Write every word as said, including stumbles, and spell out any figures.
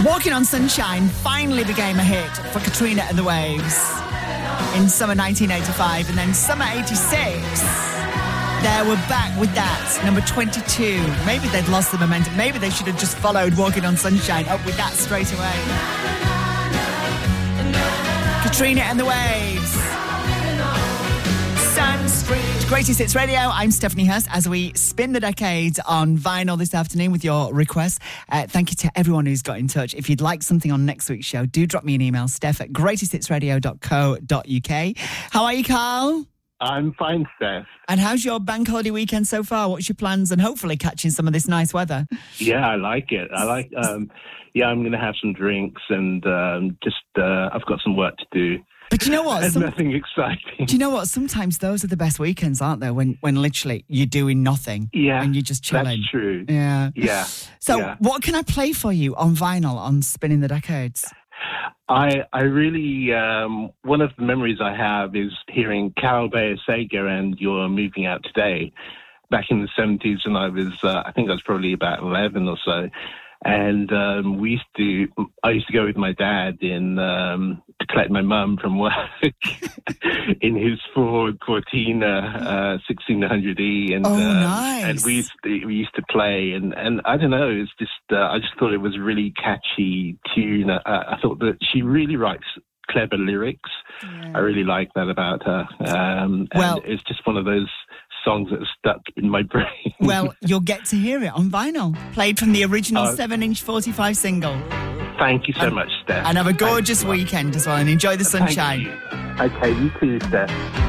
Walking on Sunshine finally became a hit for Katrina and the Waves in summer nineteen eighty-five, and then summer eighty-six, they were back with that, number twenty-two. Maybe they'd lost the momentum. Maybe they should have just followed Walking on Sunshine up with that straight away. Katrina and the Waves. Sun Street. Greatest Hits Radio. I'm Stephanie Hurst as we spin the decades on vinyl this afternoon with your requests. Uh, thank you to everyone who's got in touch. If you'd like something on next week's show, do drop me an email, steph at greatest hits radio dot co dot uk. How are you, Carl? I'm fine, Steph. And how's your bank holiday weekend so far? What's your plans? And hopefully catching some of this nice weather. Yeah, I like it. I like, um, yeah, I'm going to have some drinks and um, just, uh, I've got some work to do. But you know what? And Some, nothing exciting. Do you know what? Sometimes those are the best weekends, aren't they? When when literally you're doing nothing. Yeah. And you're just chilling. That's true. Yeah. Yeah. So yeah. what can I play for you on vinyl on Spinning the Decades? I I really, um, one of the memories I have is hearing Carol Bayer Sager and You're Moving Out Today back in the seventies when I was, uh, I think I was probably about eleven or so. And um, we used to, I used to go with my dad in um, to collect my mum from work in his Ford Cortina uh, sixteen hundred E, and oh, um, nice. and we used to, we used to play, and, and I don't know, it's just uh, I just thought it was a really catchy tune. Uh, I thought that she really writes clever lyrics. Yeah. I really like that about her. Um, and well, it's just one of those songs that are stuck in my brain. Well, you'll get to hear it on vinyl, played from the original uh, seven-inch forty-five single. Thank you so and, much, Steph. And have a gorgeous Thank weekend as well, and enjoy the sunshine. You. Okay, you too, Steph.